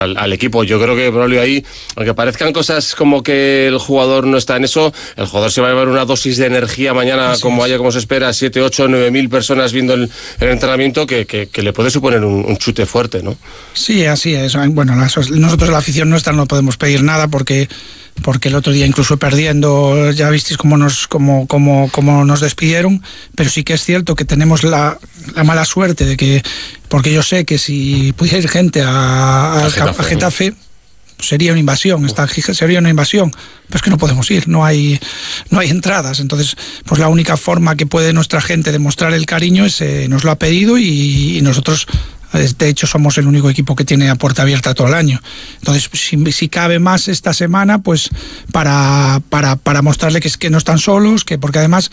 al equipo. Yo creo que, Braulio, ahí, aunque parezcan cosas como que el jugador no está en eso, el jugador se va a llevar una dosis de energía mañana, como se espera, 7, 8, 9.000 personas viendo el entrenamiento, que le puede suponer un chute fuerte, ¿no? Sí, así es. Bueno, nosotros la afición nuestra no podemos pedir nada porque el otro día incluso perdiendo, ya visteis cómo nos despidieron, pero sí que es cierto que tenemos la mala suerte de que, porque yo sé que si pudiera ir gente a Getafe, sería una invasión, sería una invasión, pero es que no podemos ir, no hay entradas. Entonces, pues la única forma que puede nuestra gente demostrar el cariño es, nos lo ha pedido y nosotros, de hecho, somos el único equipo que tiene a puerta abierta todo el año. Entonces, si cabe más esta semana, pues para mostrarle que no están solos, porque además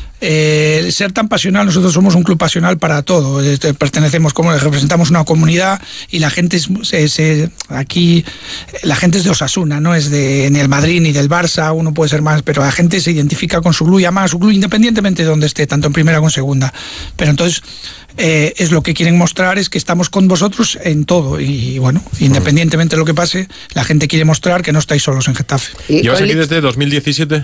ser tan pasional, nosotros somos un club pasional para todo, representamos una comunidad y la gente aquí la gente es de Osasuna, no es ni el Madrid ni del Barça, uno puede ser más, pero la gente se identifica con su club y ama a su club independientemente de donde esté, tanto en primera como en segunda. Pero entonces es lo que quieren mostrar, es que estamos con vosotros en todo y bueno, independientemente de lo que pase, la gente quiere mostrar que no estáis solos en Getafe. ¿Llevas aquí desde 2017?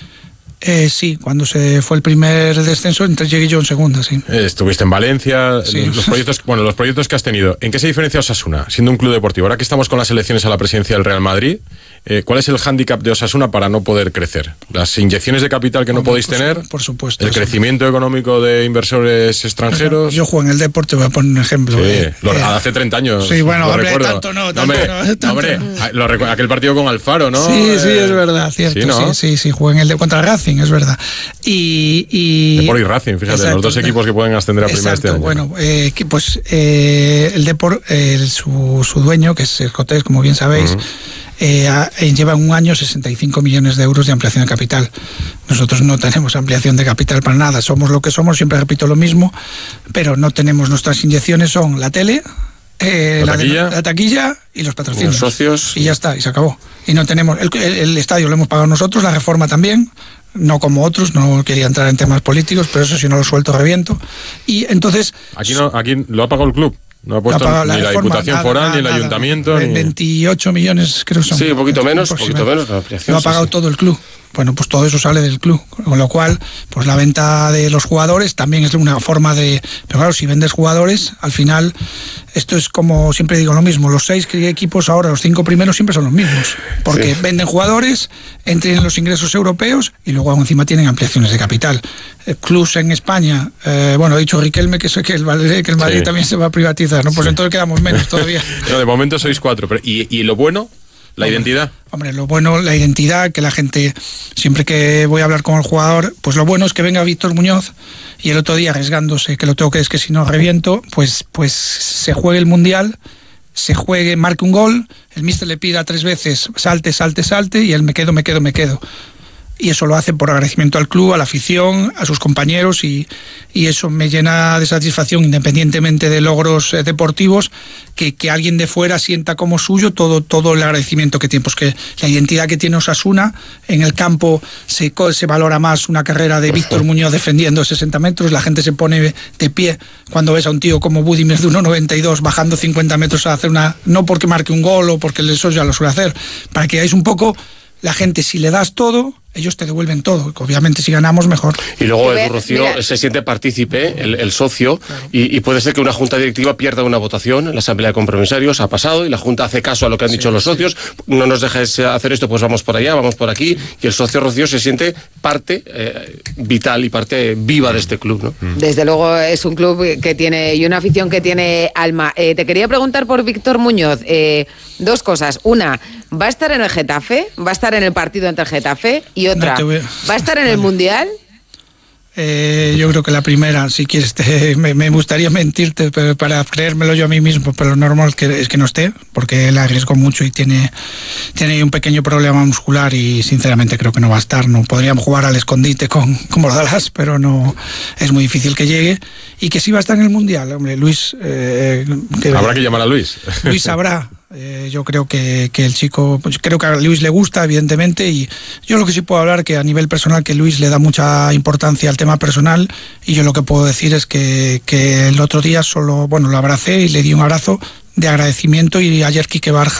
Sí, cuando se fue el primer descenso, llegué yo en segunda, sí. Estuviste en Valencia, sí. Los proyectos que has tenido. ¿En qué se diferencia Osasuna, siendo un club deportivo? Ahora que estamos con las elecciones a la presidencia del Real Madrid, ¿cuál es el hándicap de Osasuna para no poder crecer? ¿Las inyecciones de capital que no podéis tener? Por supuesto. ¿El crecimiento económico de inversores extranjeros? Yo juego en el deporte, voy a poner un ejemplo. Sí, hace 30 años. Sí, bueno, lo hombre, recuerdo. tanto no. Hombre, aquel partido con Alfaro, ¿no? Sí, es verdad, cierto. Sí, ¿no? sí, jugué en contra el Racing, es verdad. Depor y Racing, fíjate, exacto, los dos equipos que pueden ascender a primera este año. Bueno, el Depor, su dueño, que es el Cotés, como bien sabéis, lleva un año 65 millones de euros de ampliación de capital. Nosotros no tenemos ampliación de capital para nada, somos lo que somos, siempre repito lo mismo, pero no tenemos, nuestras inyecciones son la tele, la taquilla y los patrocinios, los socios, y ya está, y se acabó. Y no tenemos el estadio lo hemos pagado nosotros, la reforma también, no como otros, no quería entrar en temas políticos, pero eso si no lo suelto reviento. Y entonces aquí lo ha pagado el club. No ha puesto ni la Diputación Foral, ni el Ayuntamiento. 28 millones creo son. Sí, un poquito menos. Lo ha pagado todo el club. Bueno, pues todo eso sale del club, con lo cual, pues la venta de los jugadores también es una forma de... Pero claro, si vendes jugadores, al final, esto es como siempre digo lo mismo, los 6 equipos ahora, los 5 primeros siempre son los mismos, porque venden jugadores, entran en los ingresos europeos y luego encima tienen ampliaciones de capital. Clubs en España, he dicho Riquelme que el Madrid también se va a privatizar, ¿no? Pues entonces quedamos menos todavía. No, de momento sois 4, pero ¿y lo bueno? ¿La identidad? Hombre, lo bueno, la identidad, que la gente, siempre que voy a hablar con el jugador, pues lo bueno es que venga Víctor Muñoz y el otro día arriesgándose, que lo tengo que es que si no reviento, pues se juegue el Mundial, marque un gol, el míster le pida 3 veces, salte, y él me quedo. Y eso lo hace por agradecimiento al club, a la afición, a sus compañeros y eso me llena de satisfacción, independientemente de logros deportivos, que alguien de fuera sienta como suyo todo el agradecimiento que tiene. Pues que la identidad que tiene Osasuna en el campo se valora más una carrera de Víctor Muñoz defendiendo 60 metros, la gente se pone de pie cuando ves a un tío como Budimir de 1,92 bajando 50 metros a hacer no porque marque un gol o porque eso ya lo suele hacer, para que veáis un poco. La gente, si le das todo, ellos te devuelven todo. Obviamente, si ganamos, mejor. Y luego Edu Rocío se siente partícipe, el socio, claro. y puede ser que una junta directiva pierda una votación en la asamblea de compromisarios. Ha pasado y la junta hace caso a lo que han dicho los socios. No nos dejes hacer esto, pues vamos por allá, vamos por aquí. Y el socio Rocío se siente parte vital y parte viva de este club, ¿no? Desde luego es un club que tiene y una afición que tiene alma. Te quería preguntar por Víctor Muñoz. 2 cosas. Una, ¿va a estar en el Getafe? ¿Va a estar en el partido ante el Getafe? Y otra, ¿va a estar en el Mundial? Yo creo que la primera, si quieres, me gustaría mentirte para creérmelo yo a mí mismo, pero lo normal es que no esté, porque él arriesgó mucho y tiene un pequeño problema muscular y sinceramente creo que no va a estar. No podríamos jugar al escondite con Bordalás, pero no, es muy difícil que llegue. Y que sí va a estar en el Mundial, hombre, Luis... Habrá que llamar a Luis. Luis sabrá. Yo creo que el chico, pues creo que a Luis le gusta, evidentemente, y yo lo que sí puedo hablar que a nivel personal que Luis le da mucha importancia al tema personal, y yo lo que puedo decir es que el otro día lo abracé y le di un abrazo agradecimiento, y ayer Quique Barja